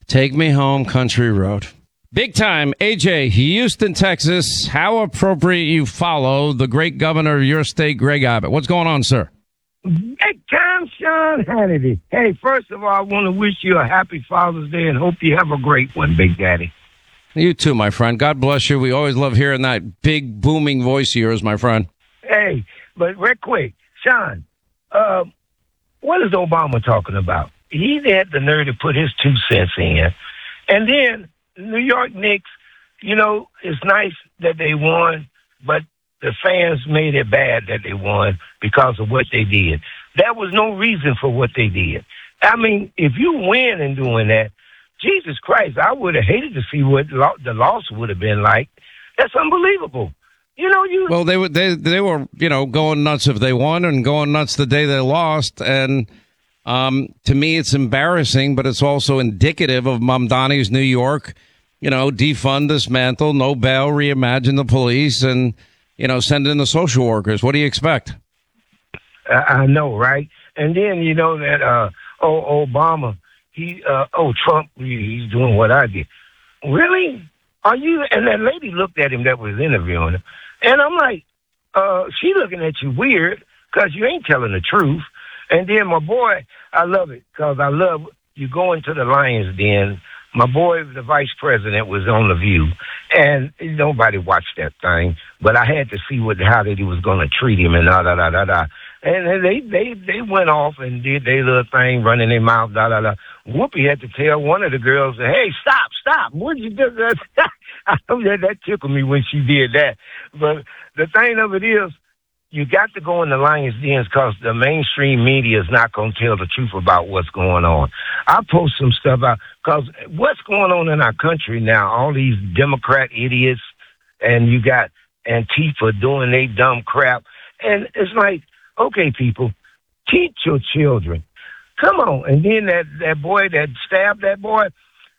Take me home, country road. Big time. AJ, Houston, Texas. How appropriate you follow the great governor of your state, Greg Abbott. What's going on, sir? Big time, Sean Hannity. Hey, first of all, I want to wish you a happy Father's Day and hope you have a great one, Big Daddy. You too, my friend. God bless you. We always love hearing that big, booming voice of yours, my friend. Hey, but real quick, Sean, what is Obama talking about? He had the nerve to put his 2 cents in. And then New York Knicks, you know, it's nice that they won, but the fans made it bad that they won because of what they did. There was no reason for what they did. I mean, if you win in doing that, Jesus Christ, I would have hated to see what the loss would have been like. That's unbelievable. You know, Well, they were, you know, going nuts if they won and going nuts the day they lost. And to me, it's embarrassing, but it's also indicative of Mamdani's New York, you know, defund, dismantle, no bail, reimagine the police, and, you know, send in the social workers. What do you expect? I know, right? And then, you know, that Obama, Trump, he's doing what I did. Really? Are you? And that lady looked at him that was interviewing him. And I'm like, she looking at you weird because you ain't telling the truth. And then my boy, I love it because I love you going to the Lions Den. My boy, the vice president, was on The View, and nobody watched that thing. But I had to see how he was going to treat him and da-da-da-da-da. And they went off and did their little thing, running their mouth, da-da-da. Whoopi had to tell one of the girls, hey, stop. What'd you do? That tickled me when she did that. But the thing of it is, you got to go in the Lions Den because the mainstream media is not going to tell the truth about what's going on. I post some stuff out because what's going on in our country now, all these Democrat idiots, and you got Antifa doing their dumb crap. And it's like, okay, people, teach your children. Come on. And then that boy that stabbed that boy,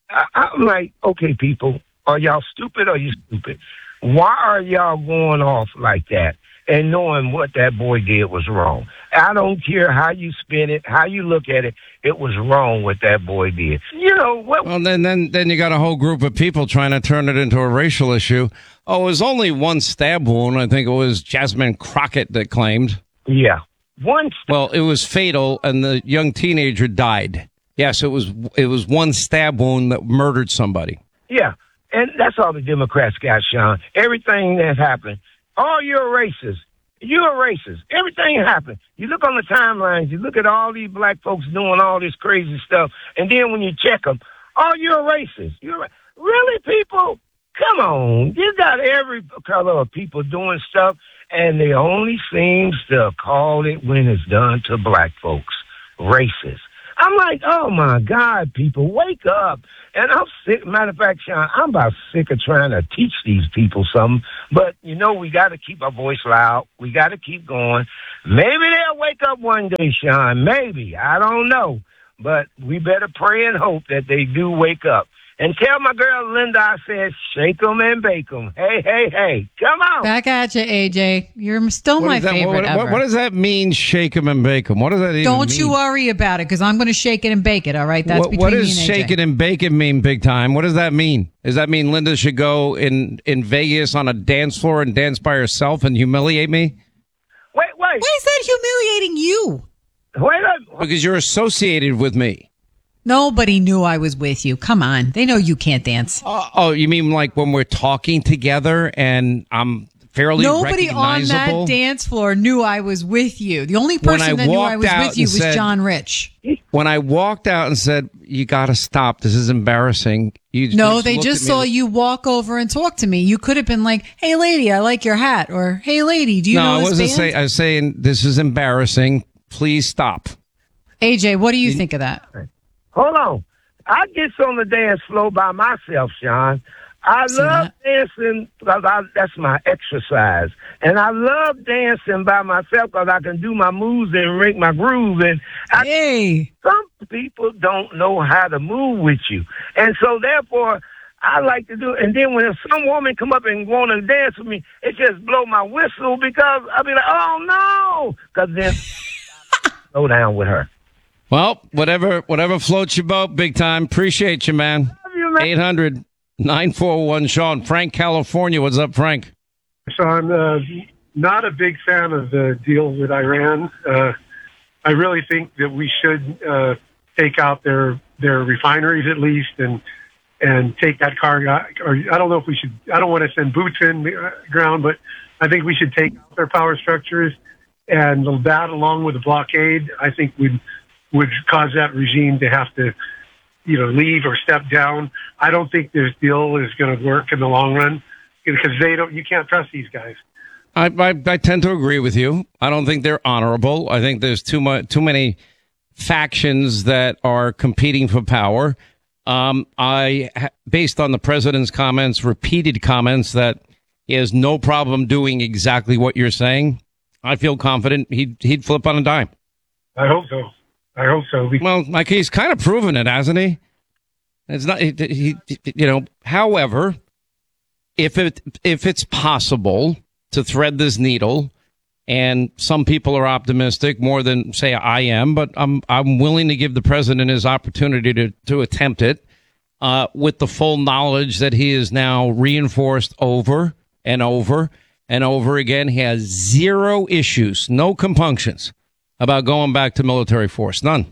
I'm like, okay, people, are y'all stupid or are you stupid? Why are y'all going off like that and knowing what that boy did was wrong? I don't care how you spin it, how you look at it. It was wrong what that boy did. You know what? Well, then you got a whole group of people trying to turn it into a racial issue. Oh, it was only one stab wound. I think it was Jasmine Crockett that claimed. Yeah. Well, it was fatal, and the young teenager died. Yes, it was one stab wound that murdered somebody. Yeah, and that's all the Democrats got, Sean. Everything that happened, you're racist. You're racist. Everything happened. You look on the timelines, you look at all these black folks doing all this crazy stuff, and then when you check them, you're racist. Really, people? Come on. You got every color of people doing stuff, and they only seems to call it when it's done to black folks racist. I'm like, oh, my God, people, wake up. And I'm sick. Matter of fact, Sean, I'm about sick of trying to teach these people something. But, you know, we got to keep our voice loud. We got to keep going. Maybe they'll wake up one day, Sean. Maybe. I don't know. But we better pray and hope that they do wake up. And tell my girl Linda I said, shake 'em and bake 'em. Hey, come on. Back at you, AJ. You're still my favorite ever. What does that mean, shake 'em and bake 'em? What does that even mean? Don't you worry about it, because I'm going to shake it and bake it, all right? That's between what me and does AJ. shake it and bake it mean, big time? What does that mean? Does that mean Linda should go in Vegas on a dance floor and dance by herself and humiliate me? Wait. Why is that humiliating you? Wait. Because you're associated with me. Nobody knew I was with you. Come on. They know you can't dance. You mean like when we're talking together and I'm fairly Nobody on recognizable? that dance floor knew I was with you. The only person that knew I was with you was John Rich. When I walked out and said, you got to stop. This is embarrassing. They just saw you walk over and talk to me. You could have been like, hey, lady, I like your hat. Or, hey, lady, do you know this band? I was saying, this is embarrassing. Please stop. AJ, what do you think of that? Hold on. I get on the dance floor by myself, Sean. I love dancing because that's my exercise. And I love dancing by myself because I can do my moves and make my groove. And some people don't know how to move with you. And so, therefore, I like to do it. And then when some woman come up and want to dance with me, it just blow my whistle because I'll be like, oh, no. Because then slow down with her. Well, whatever floats your boat, big time. Appreciate you, man. 800-941-SEAN. Frank, California. What's up, Frank? Sean, not a big fan of the deal with Iran. I really think that we should take out their refineries at least and take that cargo. Or I don't know if we should. I don't want to send boots in the ground, but I think we should take out their power structures, and that, along with the blockade, I think would cause that regime to have to, leave or step down. I don't think this deal is going to work in the long run because you can't trust these guys. I tend to agree with you. I don't think they're honorable. I think there's too many factions that are competing for power. Based on the president's comments, repeated comments that he has no problem doing exactly what you're saying, I feel confident he'd flip on a dime. I hope so. Well, like, he's kind of proven it, hasn't he? It's not, however, if it's possible to thread this needle, and some people are optimistic more than, say, I am, but I'm willing to give the president his opportunity to attempt it, with the full knowledge that he is now reinforced over and over and over again. He has zero issues, no compunctions about going back to military force, none.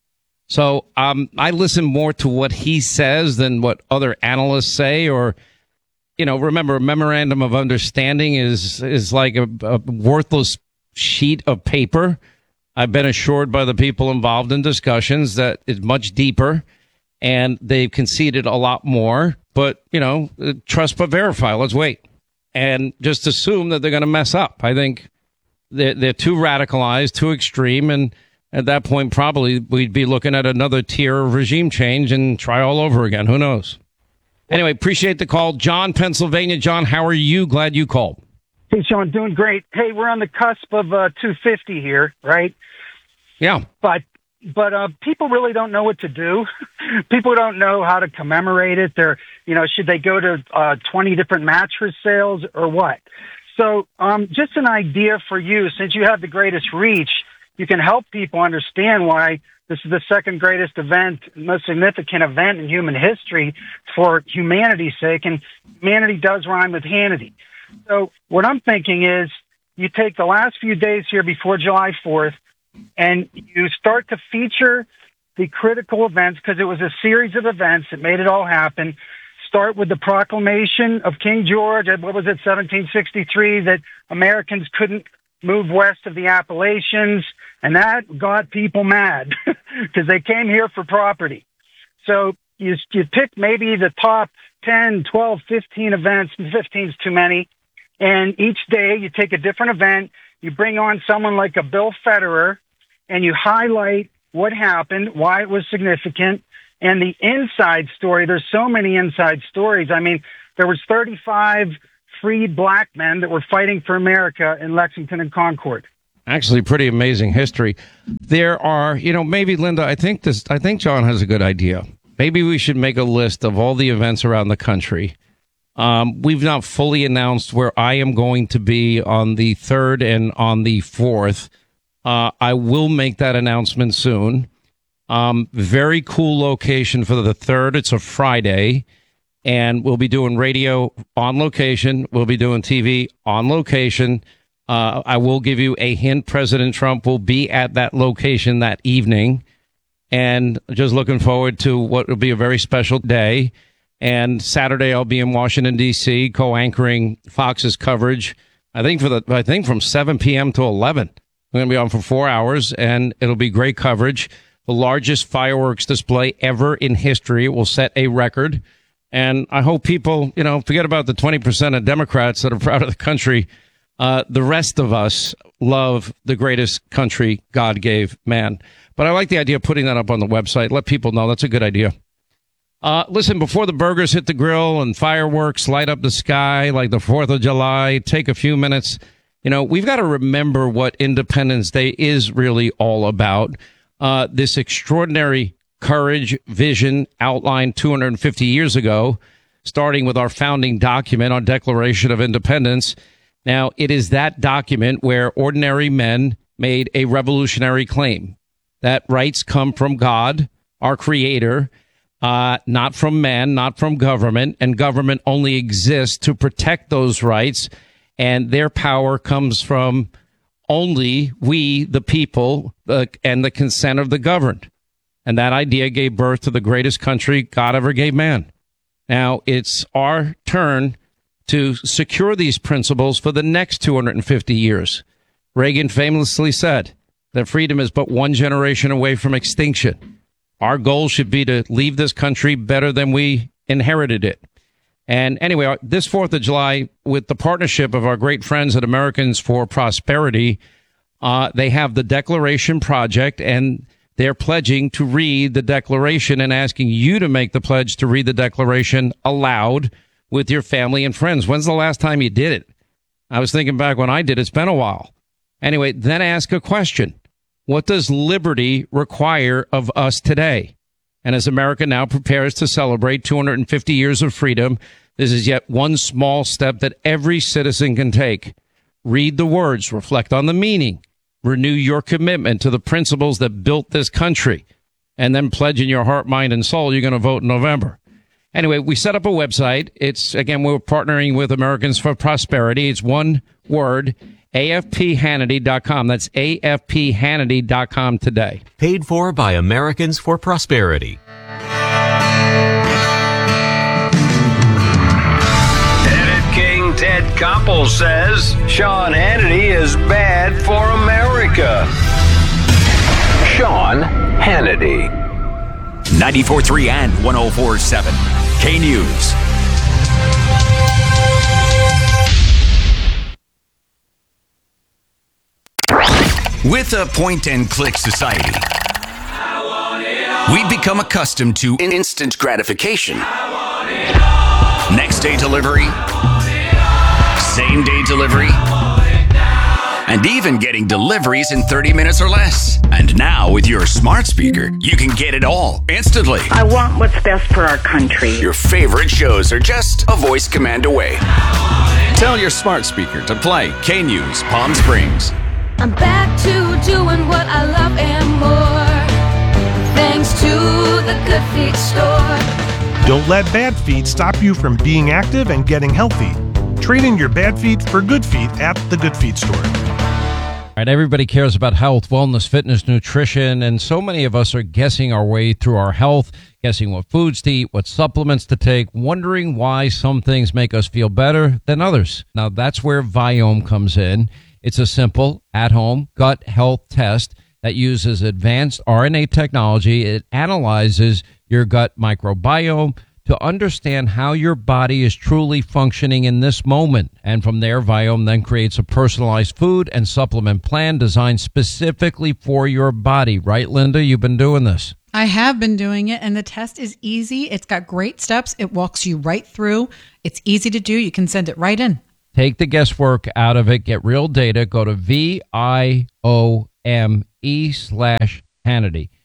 So I listen more to what he says than what other analysts say, or, remember, a memorandum of understanding is like a worthless sheet of paper. I've been assured by the people involved in discussions that it's much deeper, and they've conceded a lot more. But, trust but verify. Let's wait. And just assume that they're going to mess up. I think they're too radicalized, too extreme, and at that point, probably we'd be looking at another tier of regime change and try all over again. Who knows? Anyway, appreciate the call. John, Pennsylvania. John, how are you? Glad you called. Hey, Sean, doing great. Hey, we're on the cusp of 250 here, right? Yeah. But people really don't know what to do. People don't know how to commemorate it. Should they go to 20 different mattress sales or what? So just an idea for you, since you have the greatest reach, you can help people understand why this is the second greatest event, most significant event in human history for humanity's sake, and humanity does rhyme with Hannity. So what I'm thinking is you take the last few days here before July 4th, and you start to feature the critical events, because it was a series of events that made it all happen. Start with the proclamation of King George, 1763, that Americans couldn't move west of the Appalachians, and that got people mad because they came here for property. So you pick maybe the top 10, 12, 15 events, 15 is too many, and each day you take a different event, you bring on someone like a Bill Federer, and you highlight what happened, why it was significant, and the inside story. There's so many inside stories. I mean, there was 35 freed black men that were fighting for America in Lexington and Concord. Actually, pretty amazing history. There are, maybe, Linda, I think John has a good idea. Maybe we should make a list of all the events around the country. We've not fully announced where I am going to be on the 3rd and on the 4th. I will make that announcement soon. Very cool location for the 3rd. It's a Friday, and we'll be doing radio on location. We'll be doing TV on location. I will give you a hint. President Trump will be at that location that evening, and just looking forward to what will be a very special day. And Saturday, I'll be in Washington, D.C., co-anchoring Fox's coverage. I think from 7 p.m. to 11. We're going to be on for 4 hours, and it'll be great coverage. The largest fireworks display ever in history. It will set a record. And I hope people, forget about the 20% of Democrats that are proud of the country. The rest of us love the greatest country God gave man. But I like the idea of putting that up on the website. Let people know. That's a good idea. Listen, before the burgers hit the grill and fireworks light up the sky like the 4th of July, take a few minutes. We've got to remember what Independence Day is really all about. This extraordinary courage, vision outlined 250 years ago, starting with our founding document, our Declaration of Independence. Now, it is that document where ordinary men made a revolutionary claim. that rights come from God, our creator, not from man, not from government, and government only exists to protect those rights, and their power comes from only we, the people, and the consent of the governed. And that idea gave birth to the greatest country God ever gave man. Now, it's our turn to secure these principles for the next 250 years. Reagan famously said that freedom is but one generation away from extinction. Our goal should be to leave this country better than we inherited it. And anyway, this 4th of July, with the partnership of our great friends at Americans for Prosperity, they have the Declaration Project, and they're pledging to read the Declaration and asking you to make the pledge to read the Declaration aloud with your family and friends. When's the last time you did it? I was thinking back when I did. It's been a while. Anyway, then ask a question. What does liberty require of us today? And as America now prepares to celebrate 250 years of freedom, this is yet one small step that every citizen can take. Read the words, reflect on the meaning, renew your commitment to the principles that built this country, and then pledge in your heart, mind, and soul you're going to vote in November. Anyway, we set up a website. It's, again, we're partnering with Americans for Prosperity. It's one word, AFPHannity.com. That's AFPHannity.com today. Paid for by Americans for Prosperity. Senate King Ted Koppel says Sean Hannity is bad for America. Sean Hannity. 94.3 and 104.7. K-News. With a point-and-click society, we've become accustomed to instant gratification. Next-day delivery, same-day delivery, and even getting deliveries in 30 minutes or less. And now, with your smart speaker, you can get it all instantly. I want what's best for our country. Your favorite shows are just a voice command away. Tell your smart speaker to play K-News Palm Springs. I'm back to doing what I love and more, thanks to the Good Feet store. Don't let bad feet stop you from being active and getting healthy. Trade in your bad feet for good feet at the Good Feet store. All right, everybody cares about health, wellness, fitness, nutrition, and so many of us are guessing our way through our health, guessing what foods to eat, what supplements to take, wondering why some things make us feel better than others. Now, that's where Viome comes in. It's a simple, at-home gut health test that uses advanced RNA technology. It analyzes your gut microbiome to understand how your body is truly functioning in this moment. And from there, Viome then creates a personalized food and supplement plan designed specifically for your body. Right, Linda? You've been doing this. I have been doing it, and the test is easy. It's got great steps. It walks you right through. It's easy to do. You can send it right in. Take the guesswork out of it. Get real data. Go to VIOME/Hannity.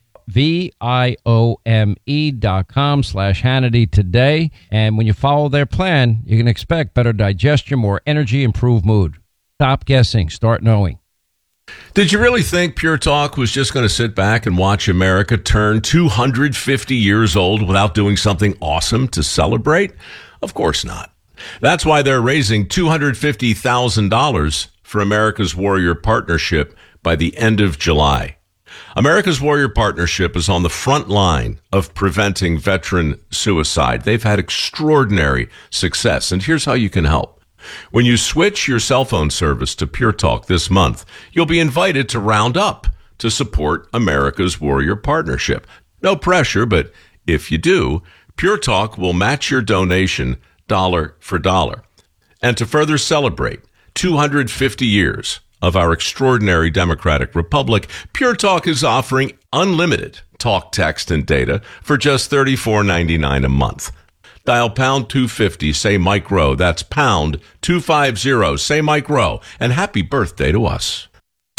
VIOME.com/Hannity today. And when you follow their plan, you can expect better digestion, more energy, improved mood. Stop guessing. Start knowing. Did you really think Pure Talk was just going to sit back and watch America turn 250 years old without doing something awesome to celebrate? Of course not. That's why they're raising $250,000 for America's Warrior Partnership by the end of July. America's Warrior Partnership is on the front line of preventing veteran suicide. They've had extraordinary success, and here's how you can help. When you switch your cell phone service to Pure Talk this month, you'll be invited to round up to support America's Warrior Partnership. No pressure, but if you do, Pure Talk will match your donation dollar for dollar. And to further celebrate 250 years of our extraordinary democratic republic, Pure Talk is offering unlimited talk, text, and data for just $34.99 a month. Dial pound 250, say Mike Rowe. That's pound 250, say Mike Rowe. And happy birthday to us.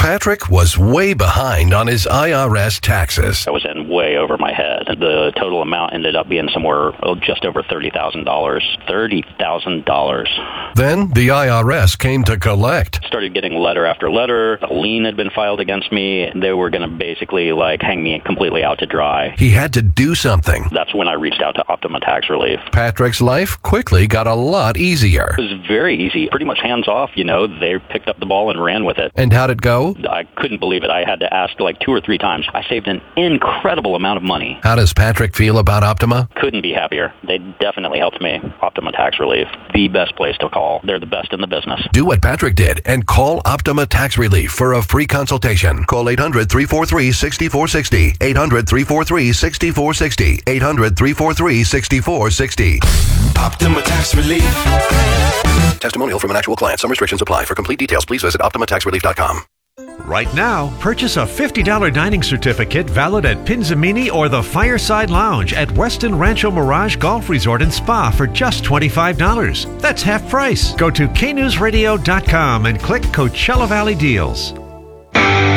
Patrick was way behind on his IRS taxes. I was in way over my head. The total amount ended up being somewhere just over $30,000. $30,000. Then the IRS came to collect. Started getting letter after letter. A lien had been filed against me. They were going to basically hang me completely out to dry. He had to do something. That's when I reached out to Optima Tax Relief. Patrick's life quickly got a lot easier. It was very easy. Pretty much hands off, They picked up the ball and ran with it. And how'd it go? I couldn't believe it. I had to ask 2 or 3 times. I saved an incredible amount of money. How does Patrick feel about Optima? Couldn't be happier. They definitely helped me. Optima Tax Relief, the best place to call. They're the best in the business. Do what Patrick did and call Optima Tax Relief for a free consultation. Call 800-343-6460. 800-343-6460. 800-343-6460. Optima Tax Relief. Testimonial from an actual client. Some restrictions apply. For complete details, please visit OptimaTaxRelief.com. Right now, purchase a $50 dining certificate valid at Pinzamini or the Fireside Lounge at Westin Rancho Mirage Golf Resort and Spa for just $25. That's half price. Go to knewsradio.com and click Coachella Valley Deals.